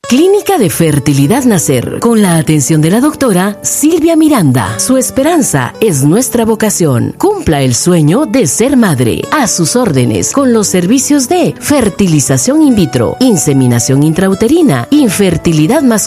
Clínica de Fertilidad Nacer, con la atención de la doctora Silvia Miranda. Su esperanza es nuestra vocación. Cumpla el sueño de ser madre. A sus órdenes, con los servicios de fertilización in vitro, inseminación intrauterina, infertilidad masculina,